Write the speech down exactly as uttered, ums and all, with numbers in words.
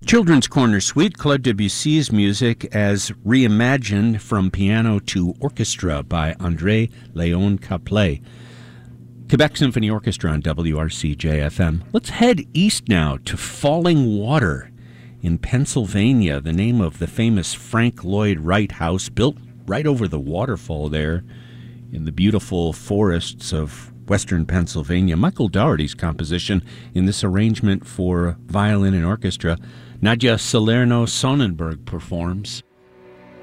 Children's Corner Suite, Claude Debussy's music as reimagined from piano to orchestra by André Léon Caplet. Quebec Symphony Orchestra on W R C J F M. Let's head east now to Falling Water in Pennsylvania, the name of the famous Frank Lloyd Wright house built right over the waterfall there in the beautiful forests of western Pennsylvania. Michael Dougherty's composition in this arrangement for violin and orchestra. Nadja Salerno Sonnenberg performs.